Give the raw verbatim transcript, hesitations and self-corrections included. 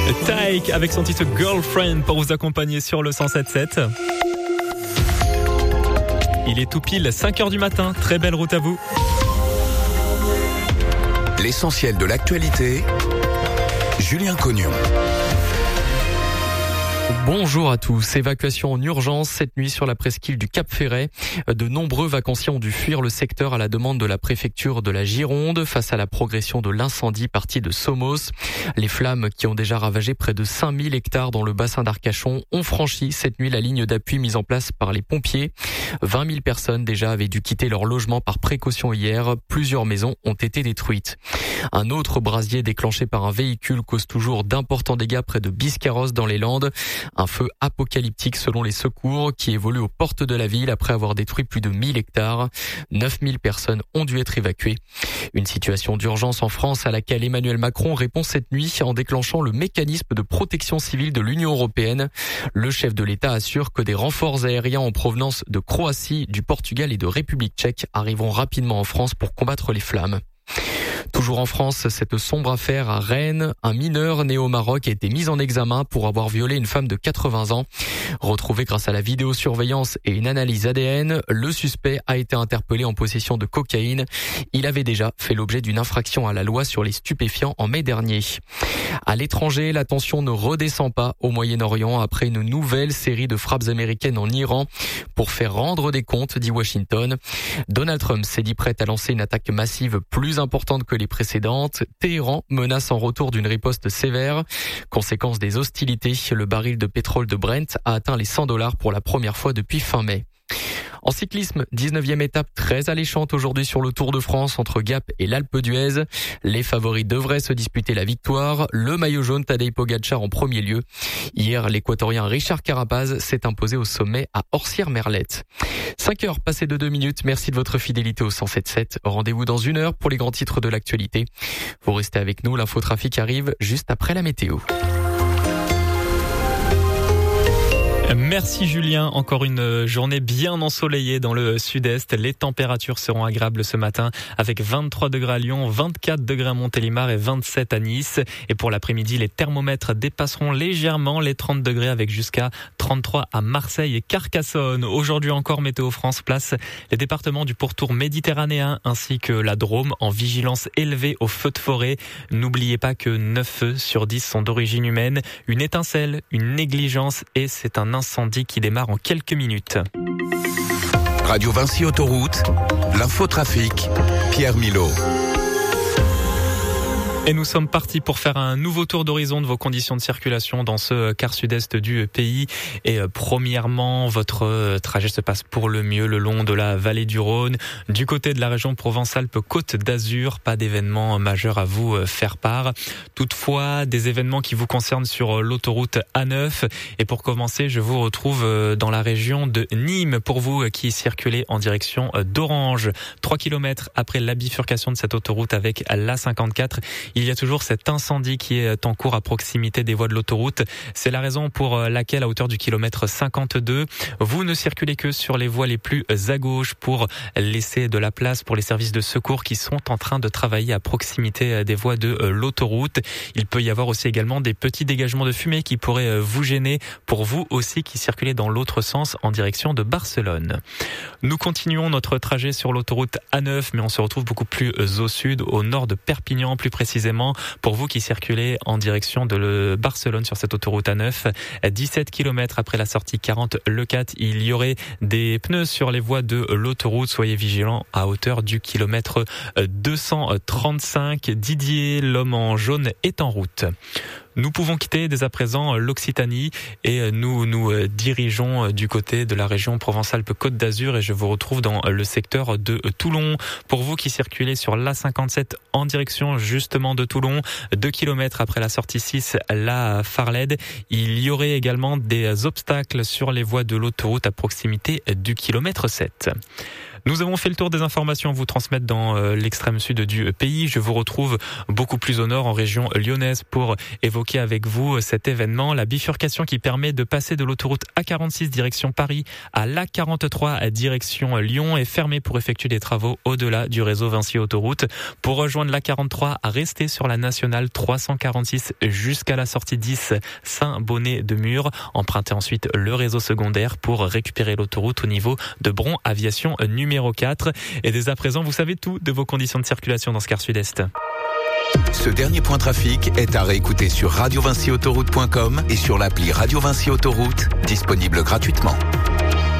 Taïk avec son titre Girlfriend pour vous accompagner sur le cent sept sept. Il est tout pile cinq heures du matin. Très belle route à vous. L'essentiel de l'actualité, Julien Cognon. Bonjour à tous. Évacuation en urgence cette nuit sur la presqu'île du Cap Ferret. De nombreux vacanciers ont dû fuir le secteur à la demande de la préfecture de la Gironde face à la progression de l'incendie parti de Somos. Les flammes qui ont déjà ravagé près de cinq mille hectares dans le bassin d'Arcachon ont franchi cette nuit la ligne d'appui mise en place par les pompiers. vingt mille personnes déjà avaient dû quitter leur logement par précaution hier. Plusieurs maisons ont été détruites. Un autre brasier déclenché par un véhicule cause toujours d'importants dégâts près de Biscarrosse dans les Landes. Un feu apocalyptique selon les secours qui évolue aux portes de la ville après avoir détruit plus de mille hectares. neuf mille personnes ont dû être évacuées. Une situation d'urgence en France à laquelle Emmanuel Macron répond cette nuit en déclenchant le mécanisme de protection civile de l'Union européenne. Le chef de l'État assure que des renforts aériens en provenance de Croatie, du Portugal et de République tchèque arriveront rapidement en France pour combattre les flammes. Toujours en France, cette sombre affaire à Rennes, un mineur né au Maroc a été mis en examen pour avoir violé une femme de quatre-vingts ans. Retrouvé grâce à la vidéosurveillance et une analyse A D N, le suspect a été interpellé en possession de cocaïne. Il avait déjà fait l'objet d'une infraction à la loi sur les stupéfiants en mai dernier. À l'étranger, la tension ne redescend pas au Moyen-Orient après une nouvelle série de frappes américaines en Iran pour faire rendre des comptes, dit Washington. Donald Trump s'est dit prêt à lancer une attaque massive plus importante que les précédentes. Téhéran menace en retour d'une riposte sévère. Conséquence des hostilités, le baril de pétrole de Brent a atteint les cent dollars pour la première fois depuis fin mai. En cyclisme, dix-neuvième étape très alléchante aujourd'hui sur le Tour de France entre Gap et l'Alpe d'Huez. Les favoris devraient se disputer la victoire. Le maillot jaune Tadej Pogačar en premier lieu. Hier, l'équatorien Richard Carapaz s'est imposé au sommet à Orsières-Merlette. cinq heures passées de deux minutes. Merci de votre fidélité au cent sept sept. Rendez-vous dans une heure pour les grands titres de l'actualité. Vous restez avec nous. L'infotrafic arrive juste après la météo. Merci Julien, encore une journée bien ensoleillée dans le sud-est. Les températures seront agréables ce matin avec vingt-trois degrés à Lyon, vingt-quatre degrés à Montélimar et vingt-sept à Nice. Et pour l'après-midi, les thermomètres dépasseront légèrement les trente degrés avec jusqu'à trente-trois à Marseille et Carcassonne. Aujourd'hui encore, Météo France place les départements du pourtour méditerranéen ainsi que la Drôme en vigilance élevée aux feux de forêt. N'oubliez pas que neuf feux sur dix sont d'origine humaine. Une étincelle, une négligence et c'est un incendie qui démarre en quelques minutes. Radio Vinci Autoroute, l'infotrafic, Pierre Milot. Et nous sommes partis pour faire un nouveau tour d'horizon de vos conditions de circulation dans ce quart sud-est du pays. Et premièrement, votre trajet se passe pour le mieux le long de la vallée du Rhône. Du côté de la région Provence-Alpes-Côte d'Azur, pas d'événements majeurs à vous faire part. Toutefois, des événements qui vous concernent sur l'autoroute A neuf. Et pour commencer, je vous retrouve dans la région de Nîmes pour vous qui circulez en direction d'Orange. trois kilomètres après la bifurcation de cette autoroute avec l'A cinquante-quatre. Il y a toujours cet incendie qui est en cours à proximité des voies de l'autoroute. C'est la raison pour laquelle, à hauteur du kilomètre cinquante-deux, vous ne circulez que sur les voies les plus à gauche pour laisser de la place pour les services de secours qui sont en train de travailler à proximité des voies de l'autoroute. Il peut y avoir aussi également des petits dégagements de fumée qui pourraient vous gêner pour vous aussi qui circulez dans l'autre sens en direction de Barcelone. Nous continuons notre trajet sur l'autoroute A neuf, mais on se retrouve beaucoup plus au sud, au nord de Perpignan plus précisément. Pour vous qui circulez en direction de Barcelone sur cette autoroute A neuf, dix-sept kilomètres après la sortie quarante Le quatre, il y aurait des pneus sur les voies de l'autoroute. Soyez vigilants à hauteur du kilomètre deux cent trente-cinq. Didier, l'homme en jaune, est en route. Nous pouvons quitter dès à présent l'Occitanie et nous nous dirigeons du côté de la région Provence-Alpes-Côte d'Azur et je vous retrouve dans le secteur de Toulon. Pour vous qui circulez sur l'A cinquante-sept en direction justement de Toulon, deux kilomètres après la sortie six, la Farlède, il y aurait également des obstacles sur les voies de l'autoroute à proximité du kilomètre sept. Nous avons fait le tour des informations à vous transmettre dans l'extrême sud du pays. Je vous retrouve beaucoup plus au nord, en région lyonnaise, pour évoquer avec vous cet événement, la bifurcation qui permet de passer de l'autoroute A quarante-six direction Paris à l'A quarante-trois direction Lyon est fermée pour effectuer des travaux au-delà du réseau Vinci Autoroute. Pour rejoindre l'A quarante-trois, restez sur la nationale trois cent quarante-six jusqu'à la sortie dix Saint-Bonnet-de-Mur. Empruntez ensuite le réseau secondaire pour récupérer l'autoroute au niveau de Bron Aviation numéro quatre. Et dès à présent, vous savez tout de vos conditions de circulation dans ce quart sud-est. Ce dernier point trafic est à réécouter sur radio vinci autoroute point com et sur l'appli Radio Vinci Autoroute, disponible gratuitement.